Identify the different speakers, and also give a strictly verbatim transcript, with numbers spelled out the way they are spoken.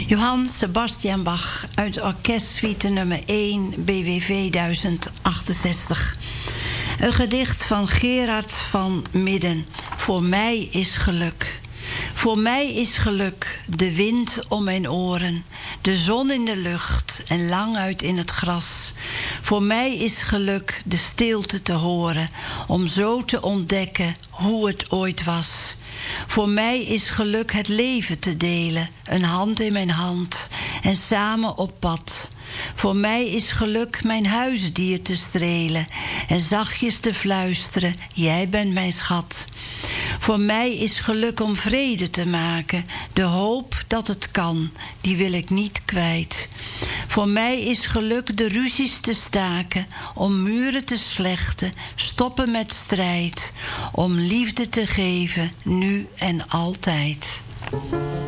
Speaker 1: Johann Sebastian Bach uit orkestsuite nummer één B W V duizend achtenzestig. Een gedicht van Gerard van Midden. Voor mij is geluk. Voor mij is geluk de wind om mijn oren, de zon in de lucht en lang uit in het gras. Voor mij is geluk de stilte te horen, om zo te ontdekken hoe het ooit was. Voor mij is geluk het leven te delen, een hand in mijn hand en samen op pad. Voor mij is geluk mijn huisdier te strelen en zachtjes te fluisteren, jij bent mijn schat. Voor mij is geluk om vrede te maken, de hoop dat het kan, die wil ik niet kwijt. Voor mij is geluk de ruzies te staken, om muren te slechten, stoppen met strijd, om liefde te geven, nu en altijd.